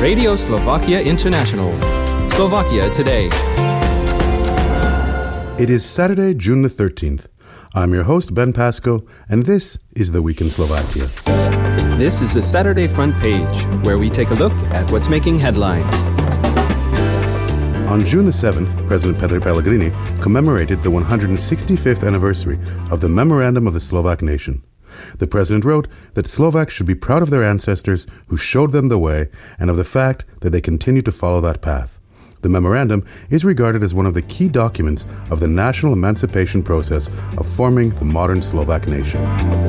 Radio Slovakia International. Slovakia Today. It is Saturday, June the 13th. I'm your host, Ben Pasco, and this is The Week in Slovakia. This is the Saturday Front Page, where we take a look at what's making headlines. On June the 7th, President Petr Pellegrini commemorated the 165th anniversary of the Memorandum of the Slovak Nation. The president wrote that Slovaks should be proud of their ancestors who showed them the way and of the fact that they continue to follow that path. The memorandum is regarded as one of the key documents of the national emancipation process of forming the modern Slovak nation.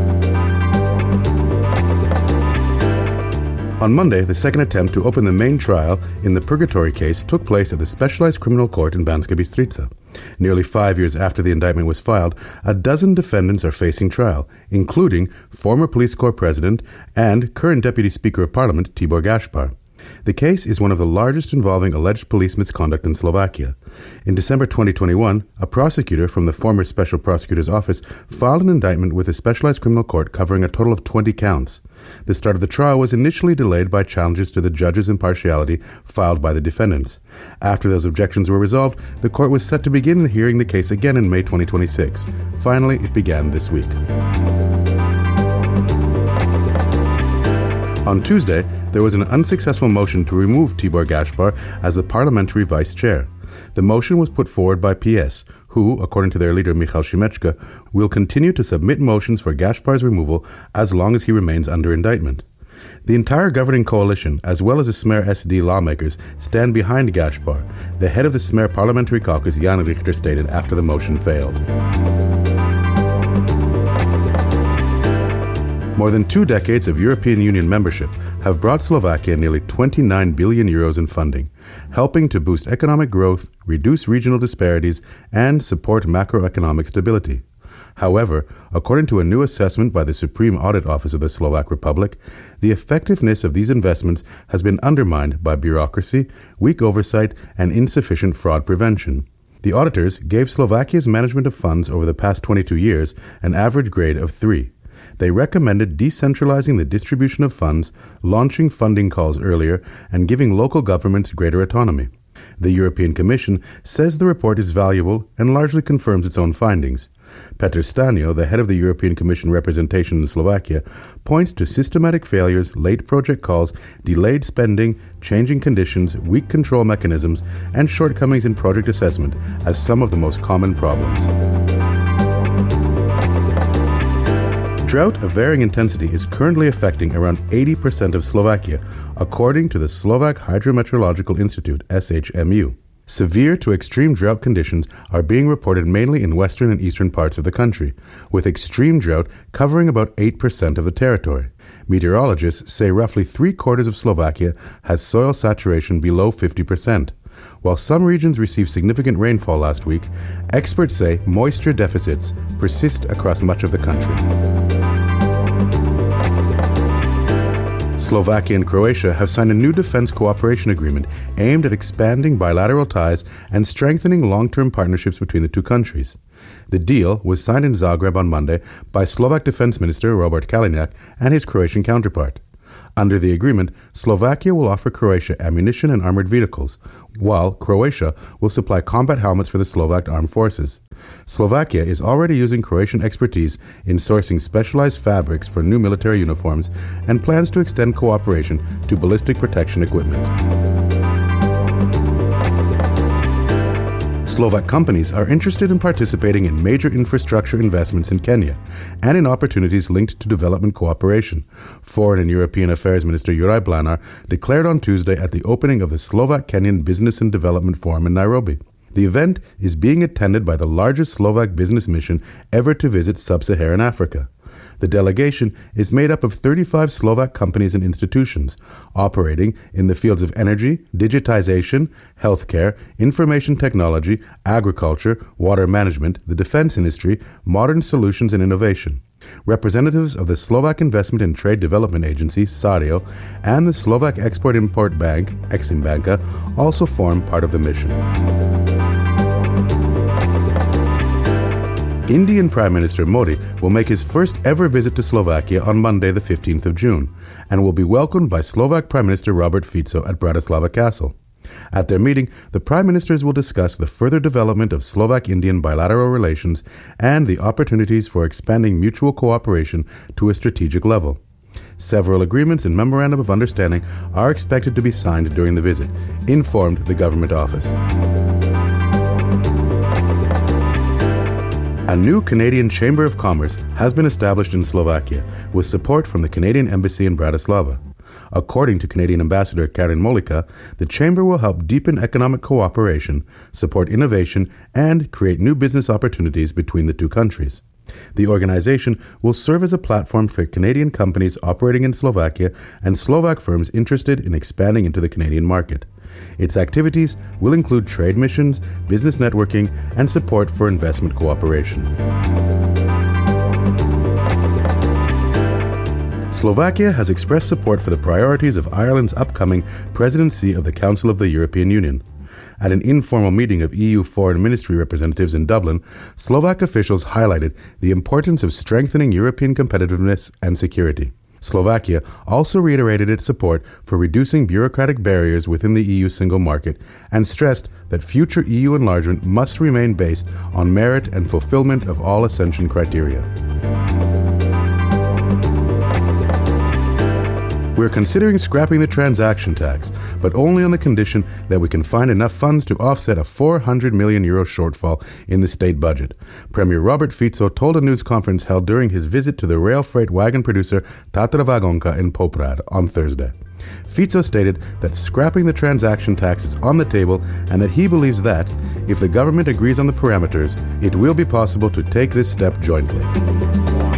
On Monday, the second attempt to open the main trial in the Purgatory case took place at the Specialized Criminal Court in Banská Bystrica. Nearly 5 years after the indictment was filed, a dozen defendants are facing trial, including former Police Corps President and current Deputy Speaker of Parliament Tibor Gašpar. The case is one of the largest involving alleged police misconduct in Slovakia. In December 2021, a prosecutor from the former Special Prosecutor's Office filed an indictment with the Specialized Criminal Court covering a total of 20 counts. The start of the trial was initially delayed by challenges to the judge's impartiality filed by the defendants. After those objections were resolved, the court was set to begin hearing the case again in May 2026. Finally, it began this week. On Tuesday, there was an unsuccessful motion to remove Tibor Gašpar as the parliamentary vice chair. The motion was put forward by PS, who, according to their leader Michal Šimečka, will continue to submit motions for Gašpar's removal as long as he remains under indictment. The entire governing coalition, as well as the Smer SD lawmakers, stand behind Gašpar, the head of the Smer parliamentary caucus Jan Richter stated after the motion failed. More than 2 decades of European Union membership have brought Slovakia nearly 29 billion euros in funding, helping to boost economic growth, reduce regional disparities, and support macroeconomic stability. However, according to a new assessment by the Supreme Audit Office of the Slovak Republic, the effectiveness of these investments has been undermined by bureaucracy, weak oversight, and insufficient fraud prevention. The auditors gave Slovakia's management of funds over the past 22 years an average grade of 3. They recommended decentralizing the distribution of funds, launching funding calls earlier, and giving local governments greater autonomy. The European Commission says the report is valuable and largely confirms its own findings. Petr Stanio, the head of the European Commission representation in Slovakia, points to systematic failures, late project calls, delayed spending, changing conditions, weak control mechanisms, and shortcomings in project assessment as some of the most common problems. Drought of varying intensity is currently affecting around 80% of Slovakia, according to the Slovak Hydrometeorological Institute, SHMU. Severe to extreme drought conditions are being reported mainly in western and eastern parts of the country, with extreme drought covering about 8% of the territory. Meteorologists say roughly 3/4 of Slovakia has soil saturation below 50%. While some regions received significant rainfall last week, experts say moisture deficits persist across much of the country. Slovakia and Croatia have signed a new defense cooperation agreement aimed at expanding bilateral ties and strengthening long-term partnerships between the two countries. The deal was signed in Zagreb on Monday by Slovak Defense Minister Robert Kaliňák and his Croatian counterpart. Under the agreement, Slovakia will offer Croatia ammunition and armored vehicles, while Croatia will supply combat helmets for the Slovak armed forces. Slovakia is already using Croatian expertise in sourcing specialized fabrics for new military uniforms and plans to extend cooperation to ballistic protection equipment. Slovak companies are interested in participating in major infrastructure investments in Kenya and in opportunities linked to development cooperation. Foreign and European Affairs Minister Juraj Blanar declared on Tuesday at the opening of the Slovak-Kenyan Business and Development Forum in Nairobi. The event is being attended by the largest Slovak business mission ever to visit sub-Saharan Africa. The delegation is made up of 35 Slovak companies and institutions operating in the fields of energy, digitization, healthcare, information technology, agriculture, water management, the defense industry, modern solutions and innovation. Representatives of the Slovak Investment and Trade Development Agency, SARIO, and the Slovak Export-Import Bank, Eximbanka, also form part of the mission. Indian Prime Minister Modi will make his first ever visit to Slovakia on Monday, the 15th of June, and will be welcomed by Slovak Prime Minister Robert Fico at Bratislava Castle. At their meeting, the Prime Ministers will discuss the further development of Slovak-Indian bilateral relations and the opportunities for expanding mutual cooperation to a strategic level. Several agreements and memorandum of understanding are expected to be signed during the visit, informed the government office. A new Canadian Chamber of Commerce has been established in Slovakia with support from the Canadian Embassy in Bratislava. According to Canadian Ambassador Karin Molika, the Chamber will help deepen economic cooperation, support innovation, and create new business opportunities between the two countries. The organization will serve as a platform for Canadian companies operating in Slovakia and Slovak firms interested in expanding into the Canadian market. Its activities will include trade missions, business networking, and support for investment cooperation. Slovakia has expressed support for the priorities of Ireland's upcoming presidency of the Council of the European Union. At an informal meeting of EU foreign ministry representatives in Dublin, Slovak officials highlighted the importance of strengthening European competitiveness and security. Slovakia also reiterated its support for reducing bureaucratic barriers within the EU single market and stressed that future EU enlargement must remain based on merit and fulfillment of all ascension criteria. We're considering scrapping the transaction tax, but only on the condition that we can find enough funds to offset a €400 million shortfall in the state budget. Premier Robert Fico told a news conference held during his visit to the rail freight wagon producer Tatra Vagonka in Poprad on Thursday. Fico stated that scrapping the transaction tax is on the table and that he believes that, if the government agrees on the parameters, it will be possible to take this step jointly.